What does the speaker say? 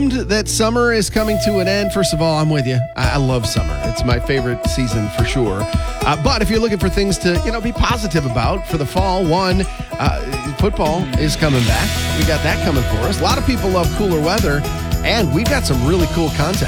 bummed that summer is coming to an end. First of all, I'm with you. I love summer. It's my favorite season for sure. But if you're looking for things to, be positive about for the fall, football is coming back. We got that coming for us. A lot of people love cooler weather, and we've got some really cool content.